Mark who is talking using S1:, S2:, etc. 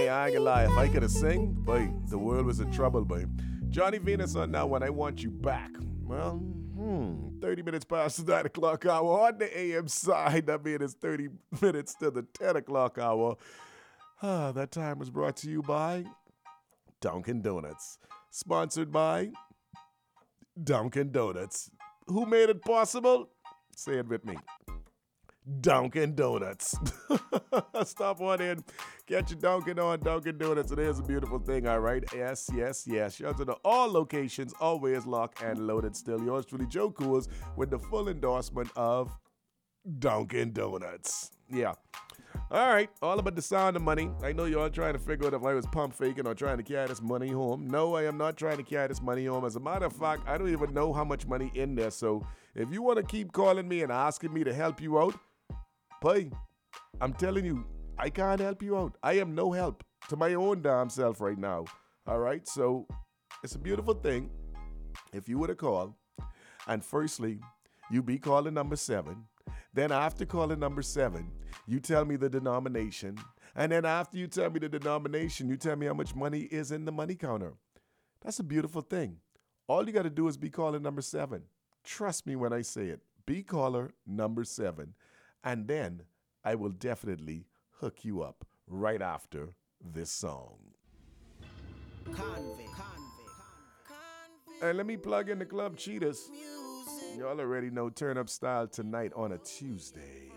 S1: I ain't gonna lie. If I could have sing, boy, the world was in trouble, boy. Johnny Venus on Now When I Want You Back. Well, 30 minutes past the 9 o'clock hour on the AM side. That means it's 30 minutes to the 10 o'clock hour. That time was brought to you by Dunkin' Donuts. Sponsored by Dunkin' Donuts. Who made it possible? Say it with me. Dunkin' Donuts. Stop on in. Get your Dunkin' on Dunkin' Donuts. It is a beautiful thing, all right? Yes, yes, yes. Shout out to all locations, always locked and loaded. Still yours truly, Joe Cools, with the full endorsement of Dunkin' Donuts. Yeah. All right, all about the sound of money. I know you're all trying to figure out if I was pump faking or trying to carry this money home. No, I am not trying to carry this money home. As a matter of fact, I don't even know how much money in there. So if you want to keep calling me and asking me to help you out, boy, I'm telling you, I can't help you out. I am no help to my own damn self right now. All right, so it's a beautiful thing if you were to call, and firstly, you be calling number 7. Then after calling number 7, you tell me the denomination. And then after you tell me the denomination, you tell me how much money is in the money counter. That's a beautiful thing. All you got to do is be caller number 7. Trust me when I say it. Be caller number 7. And then I will definitely hook you up right after this song. And let me plug in the Club Cheetahs. Y'all already know Turn Up Style tonight on a Tuesday.